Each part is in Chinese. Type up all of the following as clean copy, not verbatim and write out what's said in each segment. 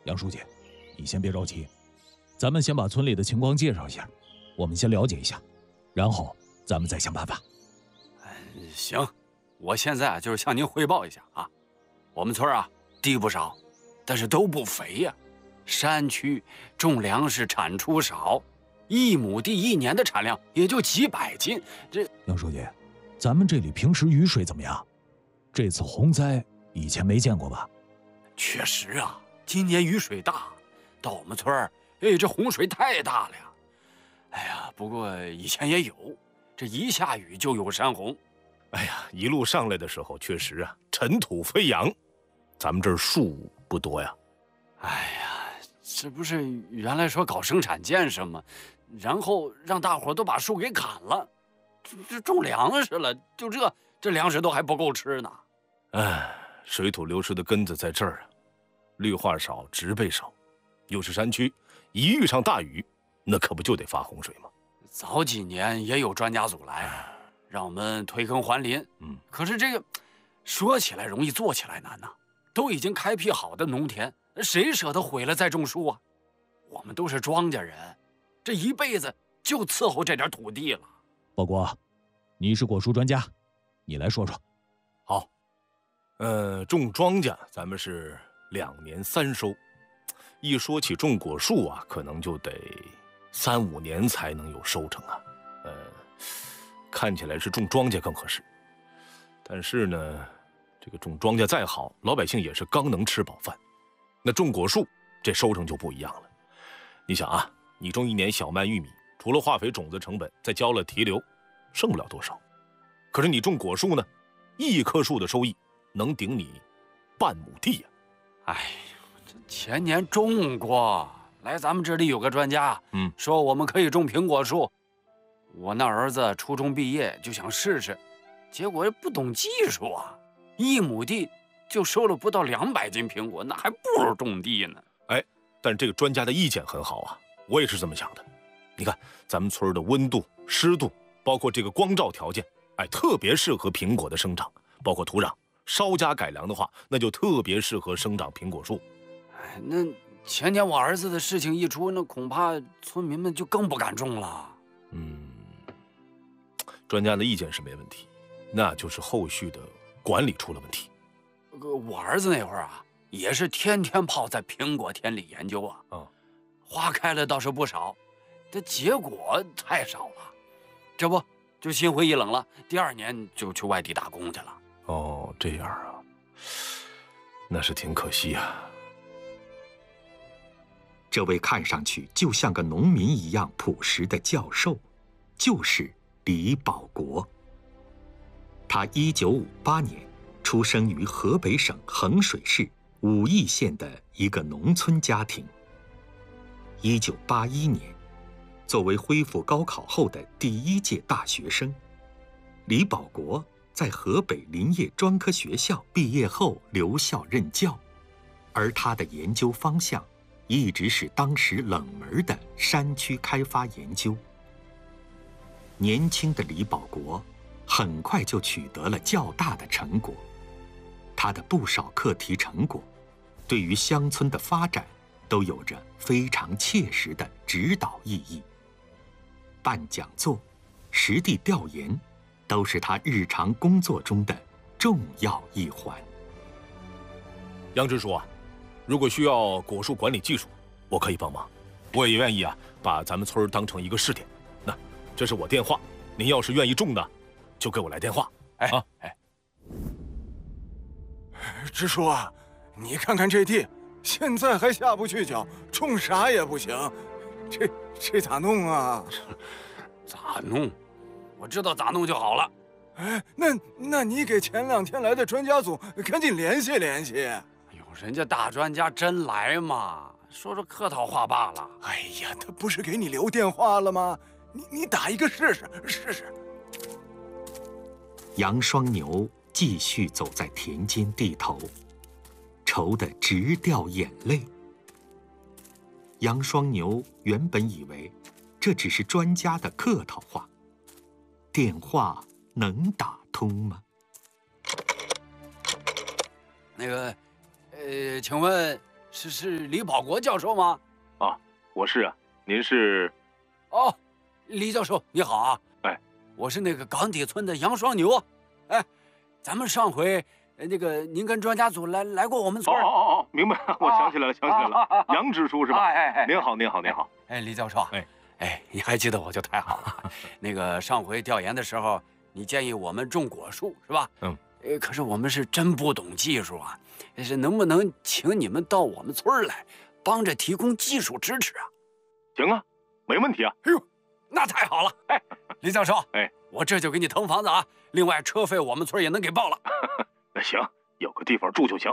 杨书记，你先别着急，咱们先把村里的情况介绍一下，我们先了解一下，然后咱们再想办法。 行，我现在就是向您汇报一下啊，我们村啊地不少，但是都不肥呀。山区种粮食产出少，1亩地1年的产量也就几百斤。这杨书记，咱们这里平时雨水怎么样？这次洪灾以前没见过吧？ 确实啊，今年雨水大，到我们村儿，这洪水太大了呀。哎呀，不过以前也有，这一下雨就有山洪。 哎呀，一路上来的时候确实啊，尘土飞扬，咱们这儿树不多呀。 哎呀，这不是原来说搞生产建设吗？然后让大伙都把树给砍了，这种粮食了，就这粮食都还不够吃呢。 哎，水土流失的根子在这儿啊，绿化少，植被少，又是山区，一遇上大雨，那可不就得发洪水吗？ 早几年也有专家组来，让我们退耕还林。可是这个说起来容易，做起来难呐。都已经开辟好的农田，谁舍得毁了再种树啊？我们都是庄稼人，这一辈子就伺候这点土地了。 报国，你是果树专家，你来说说。 好，种庄稼咱们是2年3收，一说起种果树啊，可能就得3、5年才能有收成啊。看起来是种庄稼更合适，但是呢，这个种庄稼再好，老百姓也是刚能吃饱饭。那种果树，这收成就不一样了。你想啊，你种1年小麦、玉米，除了化肥、种子成本，再交了提留，剩不了多少。可是你种果树呢，1棵树的收益能顶你半亩地呀。 哎，这前年种过，来咱们这里有个专家，说我们可以种苹果树。我那儿子初中毕业就想试试，结果不懂技术啊，1亩地就收了不到200斤苹果，那还不如种地呢。 哎，但是这个专家的意见很好啊，我也是这么想的。你看咱们村的温度、湿度，包括这个光照条件，哎，特别适合苹果的生长，包括土壤，稍加改良的话，那就特别适合生长苹果树。 哎，那前年我儿子的事情一出，那恐怕村民们就更不敢种了。 专家的意见是没问题，那就是后续的管理出了问题。 我儿子那会儿啊，也是天天泡在苹果田里研究啊。花开了倒是不少，这结果太少了。这不就心灰意冷了，第2年就去外地打工去了。 哦，这样啊，那是挺可惜啊。 这位看上去就像个农民一样朴实的教授，就是李保国。他1958年出生于河北省衡水市武义县的一个农村家庭。1981年，作为恢复高考后的第1届大学生，李保国在河北林业专科学校毕业后留校任教，而他的研究方向一直是当时冷门的山区开发研究。年轻的李保国很快就取得了较大的成果，他的不少课题成果对于乡村的发展都有着非常切实的指导意义。办讲座、实地调研都是他日常工作中的重要一环。 杨支书啊，如果需要果树管理技术，我可以帮忙，我也愿意啊，把咱们村当成一个试点。那这是我电话，您要是愿意种的，就给我来电话。 支书啊，你看看这地，现在还下不去脚，种啥也不行，这咋弄啊？ 咋弄？我知道咋弄就好了。 哎，那你给前2天来的专家组赶紧联系联系。 哎呦，人家大专家真来嘛，说说客套话罢了。 哎呀，他不是给你留电话了吗？你打一个试试。 杨双牛继续走在田间地头，愁得直掉眼泪。杨双牛原本以为这只是专家的客套话，电话能打通吗？ 那个，请问是李保国教授吗？ 啊，我是啊，您是？ 哦，李教授你好啊！ 哎， 我是那个岗底村的杨双牛。哎，咱们上回那个您跟专家组来过我们村。 哦，明白，我想起来了，想起来了，杨支书是吧？ 哎， 您好，您好，您好。 哎，李教授，你还记得我就太好了。那个上回调研的时候，你建议我们种果树是吧？可是我们是真不懂技术啊，能不能请你们到我们村来，帮着提供技术支持啊？ 行啊，没问题啊。 哎呦，那太好了！哎，李教授， 哎， 我这就给你腾房子啊，另外车费我们村也能给报了。 那行，有个地方住就行。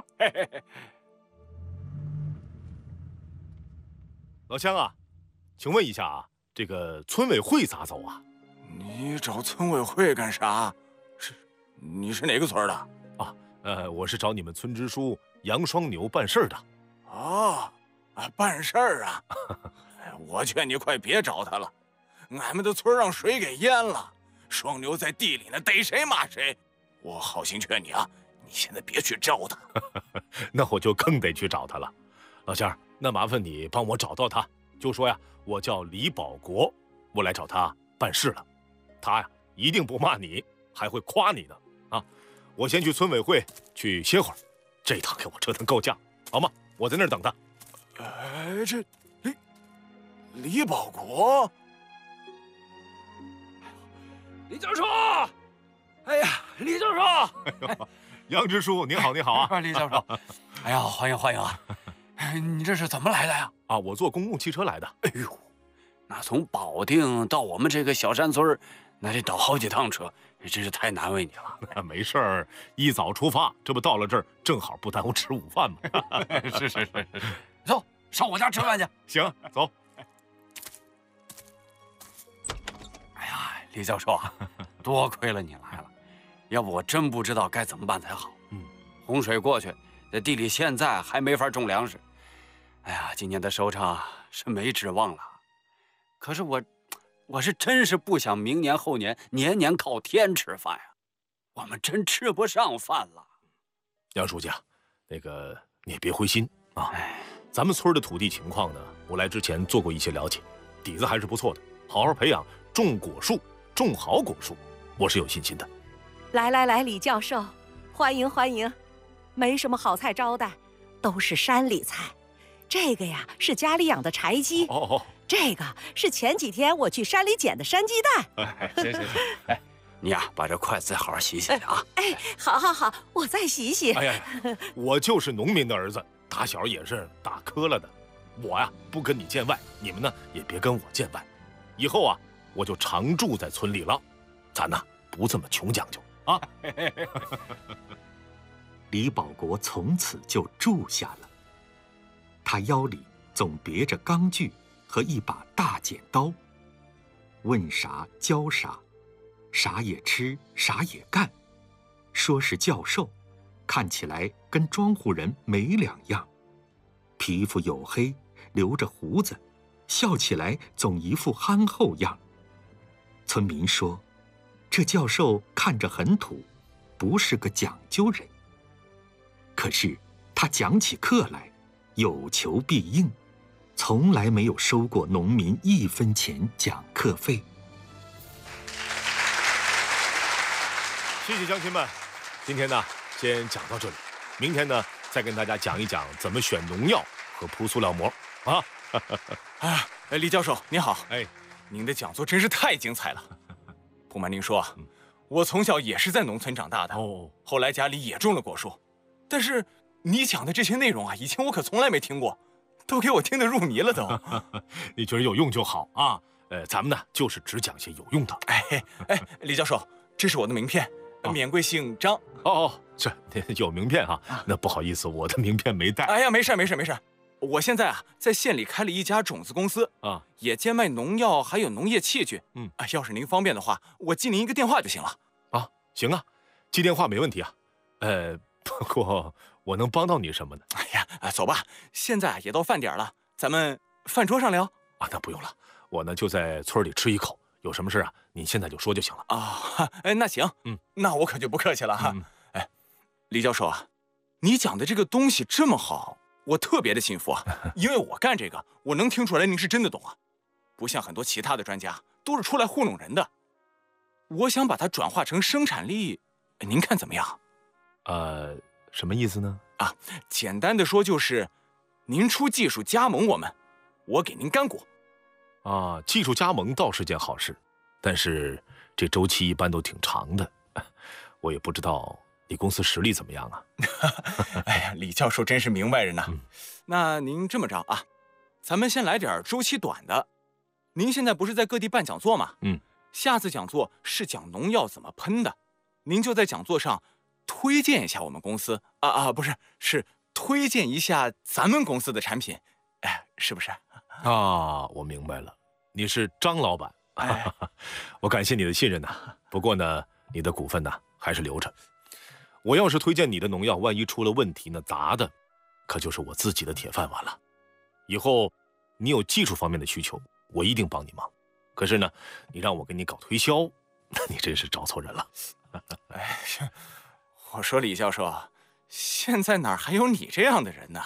老乡啊，请问一下啊，这个村委会咋走啊？ 你找村委会干啥？你是哪个村的？ 啊，我是找你们村支书杨双牛办事的。 办事儿啊！我劝你快别找他了，俺们的村让水给淹了，双牛在地里呢，逮谁骂谁。我好心劝你啊，你现在别去找他。 那我就更得去找他了。老乡，那麻烦你帮我找到他，就说呀，我叫李保国，我来找他办事了。他呀，一定不骂你，还会夸你的啊！我先去村委会去歇会儿，这一趟给我折腾够呛，好吗？我在那儿等他。 这李保国， 李教授，哎呀，李教授， 杨支书，你好，你好啊！ 李教授，哎呀，欢迎欢迎啊！你这是怎么来的呀？ 啊，我坐公共汽车来的。 哎呦，那从保定到我们这个小山村，那得倒好几趟车，真是太难为你了。 没事儿，一早出发，这不到了这儿，正好不耽误吃午饭吗？ 是，走，上我家吃饭去。 行，走。 哎呀，李教授啊，多亏了你来了，要不我真不知道该怎么办才好。洪水过去，这地里现在还没法种粮食。哎呀，今年的收成是没指望了。可是我是真是不想明年后年年年靠天吃饭呀，我们真吃不上饭了。 杨书记啊，那个你也别灰心啊。咱们村的土地情况呢，我来之前做过一些了解，底子还是不错的。好好培养，种果树，种好果树，我是有信心的。 来，李教授，欢迎。没什么好菜招待，都是山里菜。这个呀是家里养的柴鸡。这个是前几天我去山里捡的山鸡蛋。 行。哎，你呀，把这筷子再好好洗洗啊。 哎，好，我再洗洗。 哎呀，我就是农民的儿子，打小也是打磕了的。我呀不跟你见外，你们呢也别跟我见外。以后啊，我就常住在村里了，咱呢不这么穷讲究啊。 李保国从此就住下了。他腰里总别着钢锯和一把大剪刀，问啥教啥，啥也吃，啥也干。说是教授，看起来跟庄户人没两样，皮肤黝黑，留着胡子，笑起来总一副憨厚样。村民说，这教授看着很土，不是个讲究人。可是他讲起课来，有求必应，从来没有收过农民1分钱讲课费。 谢谢乡亲们，今天呢先讲到这里，明天呢再跟大家讲一讲怎么选农药和铺塑料膜啊。 李教授您好， 哎， 您的讲座真是太精彩了。不瞒您说啊，我从小也是在农村长大的，后来家里也种了果树，但是你讲的这些内容啊，以前我可从来没听过，都给我听得入迷了都。 你觉得有用就好啊。咱们呢就是只讲些有用的。 李教授，这是我的名片，免贵姓张。 这有名片啊？那不好意思，我的名片没带。 哎呀，没事。我现在啊在县里开了一家种子公司啊，也兼卖农药还有农业器具。要是您方便的话，我记您一个电话就行了。 啊，行啊，记电话没问题啊。不过我能帮到你什么呢？ 哎呀，走吧，现在也到饭点了，咱们饭桌上聊。 啊，那不用了，我呢就在村里吃一口，有什么事啊，您现在就说就行了。 啊，那行，那我可就不客气了哈。李教授啊，你讲的这个东西这么好， 我特别的信服啊，因为我干这个，我能听出来您是真的懂啊，不像很多其他的专家都是出来糊弄人的。我想把它转化成生产力，您看怎么样？ 什么意思呢？ 啊，简单的说就是，您出技术加盟我们，我给您干股。 啊，技术加盟倒是件好事，但是这周期一般都挺长的，我也不知道你公司实力怎么样啊？ 哎呀，李教授真是明白人呐。那您这么着啊，咱们先来点周期短的。您现在不是在各地办讲座吗？下次讲座是讲农药怎么喷的，您就在讲座上推荐一下我们公司不是，是推荐一下咱们公司的产品，哎，是不是？ 啊，我明白了，你是张老板。我感谢你的信任呐。不过呢，你的股份呢还是留着。我要是推荐你的农药，万一出了问题呢，砸的可就是我自己的铁饭碗了。以后你有技术方面的需求，我一定帮你忙。可是呢，你让我给你搞推销，你真是找错人了。 哎，我说李教授，现在哪还有你这样的人呢？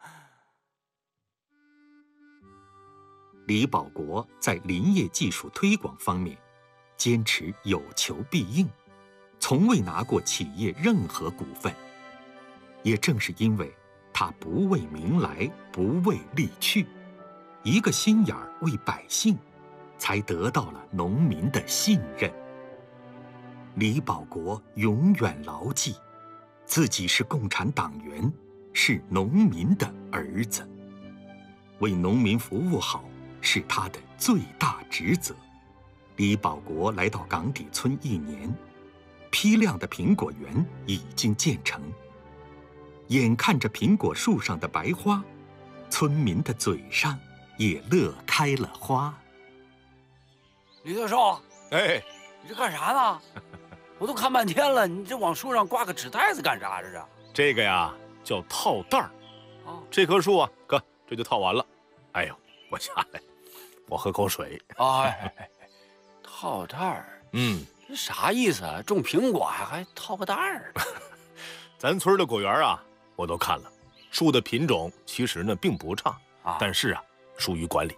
李保国在林业技术推广方面坚持有求必应，从未拿过企业任何股份。也正是因为他不为名来，不为利去，一个心眼儿为百姓，才得到了农民的信任。李保国永远牢记，自己是共产党员，是农民的儿子，为农民服务好是他的最大职责。李保国来到岗底村1年，批量的苹果园已经建成。眼看着苹果树上的白花，村民的嘴上也乐开了花。 李教授， 哎， 你这干啥呢？我都看半天了，你这往树上挂个纸袋子干啥？这是？ 这个呀叫套袋儿。 哦， 这棵树啊，哥，这就套完了。哎呦，我下来，我喝口水。 哎，套袋儿，这啥意思啊？种苹果还套个袋儿？ 咱村的果园啊，我都看了，树的品种其实呢并不差，但是啊，疏于管理。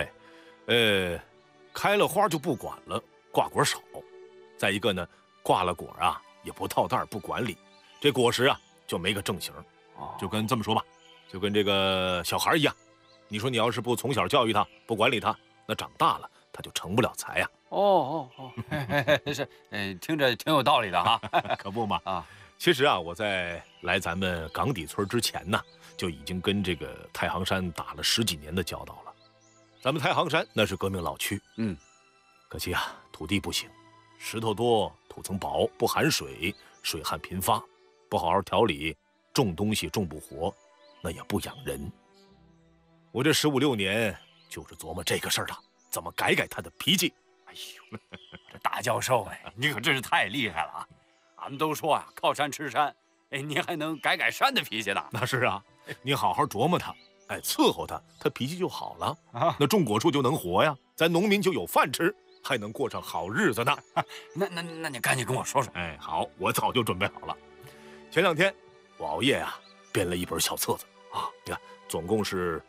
开了花就不管了，挂果少。再一个呢，挂了果啊也不套袋不管理，这果实啊就没个正形。就跟这么说吧，就跟这个小孩一样，你说你要是不从小教育他，不管理他，那长大了他就成不了才呀。 是，听着挺有道理的哈。 可不嘛啊。 其实啊，我在来咱们岗底村之前呢，就已经跟这个太行山打了10几年的交道了。咱们太行山那是革命老区，可惜啊，土地不行，石头多，土层薄，不含水，水旱频发，不好好调理，种东西种不活，那也不养人。我这15、16年就是琢磨这个事儿了，怎么改他的脾气。 哎呦，这大教授哎，你可真是太厉害了啊！俺们都说啊，靠山吃山，你还能改山的脾气呢？ 那是啊，你好好琢磨他，伺候他，他脾气就好了啊。那种果树就能活呀，咱农民就有饭吃，还能过上好日子呢。 那你赶紧跟我说说。 好，我早就准备好了。前2天我熬夜啊，编了一本小册子啊，你看，总共是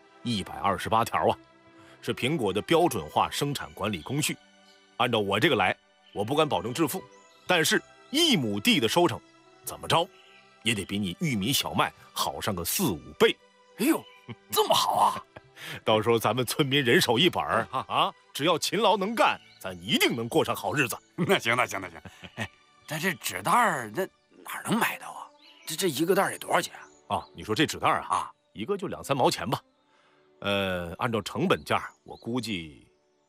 128条啊，是苹果的标准化生产管理工序。按照我这个来，我不敢保证致富，但是1亩地的收成，怎么着，也得比你玉米、小麦好上个4、5倍。 哎呦，这么好啊！ 到时候咱们村民人手一本啊，只要勤劳能干，咱一定能过上好日子。 那行。但这纸袋儿那哪能买到啊？这一个袋得多少钱啊？你说这纸袋啊，一个就2、3毛钱吧。按照成本价，我估计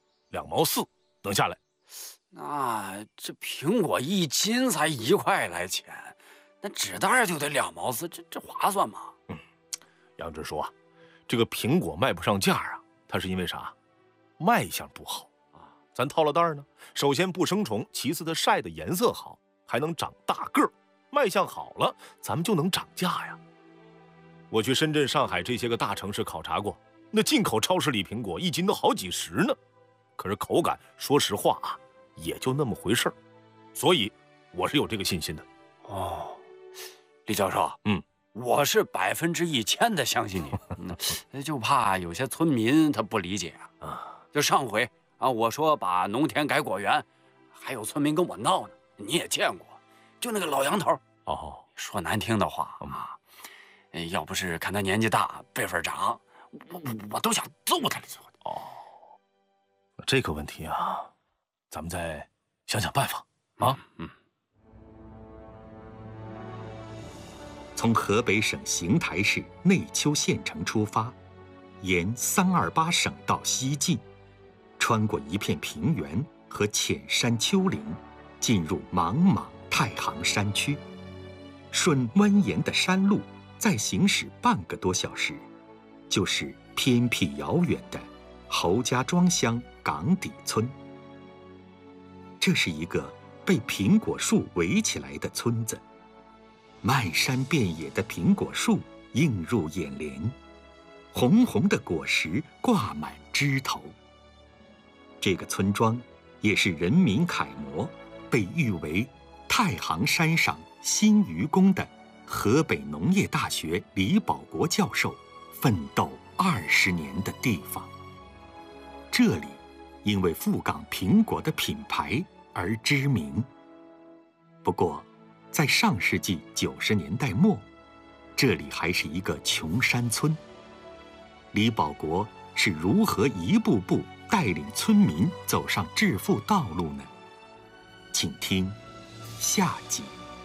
2毛4能下来。 那这苹果1斤才1块来钱，那纸袋就得2毛4，这划算吗？ 杨志说啊，这个苹果卖不上价啊，它是因为啥？卖相不好啊。咱套了袋呢，首先不生虫，其次它晒的颜色好，还能长大个儿。卖相好了，咱们就能涨价呀。我去深圳、上海这些个大城市考察过，那进口超市里苹果1斤都好几十呢，可是口感，说实话啊，也就那么回事儿。所以我是有这个信心的。 李教授， 我是110%的相信你，就怕有些村民他不理解啊。就上回啊，我说把农田改果园，还有村民跟我闹呢，你也见过，就那个老杨头。 哦， 说难听的话啊，要不是看他年纪大，辈分长，我都想揍他了。 哦，这个问题啊，咱们再想想办法啊。 从河北省邢台市内丘县城出发，沿328省道西进，穿过一片平原和浅山丘陵，进入茫茫太行山区。顺蜿蜒的山路，再行驶半个多小时，就是偏僻遥远的侯家庄乡岗底村。这是一个被苹果树围起来的村子，漫山遍野的苹果树映入眼帘，红红的果实挂满枝头。这个村庄也是人民楷模，被誉为太行山上新愚公的河北农业大学李保国教授奋斗20年的地方。这里因为富冈苹果的品牌而知名。不过，在上世纪90年代末，这里还是一个穷山村。李保国是如何一步步带领村民走上致富道路呢？请听下集。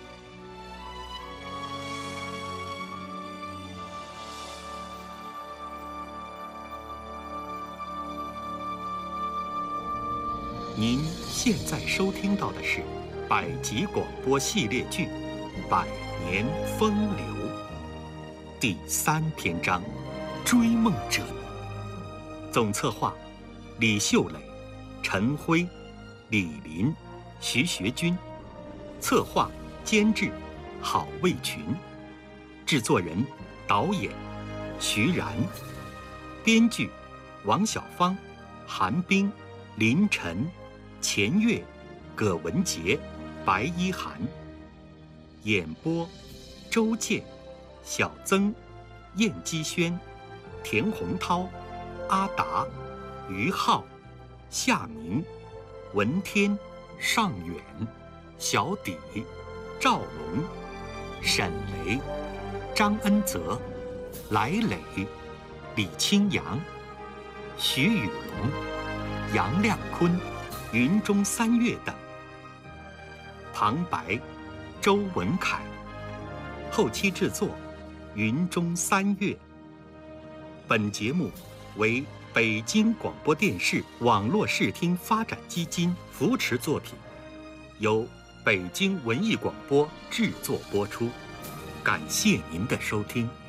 您现在收听到的是百集广播系列剧《百年风流》第3篇章《追梦者》，总策划李秀磊、陈辉、李林、徐学军，策划监制郝卫群，制作人导演徐然，编剧王小芳、韩冰、林晨、钱月、葛文杰、白一涵，演播周健、小曾、燕基轩、田洪涛、阿达、于浩、夏明、文天、尚远、小底、赵龙、沈雷、张恩泽、来磊、李清扬、徐雨龙、杨亮坤、云中三月等。旁白周文凯，后期制作云中三月。本节目为北京广播电视网络视听发展基金扶持作品，由北京文艺广播制作播出。感谢您的收听。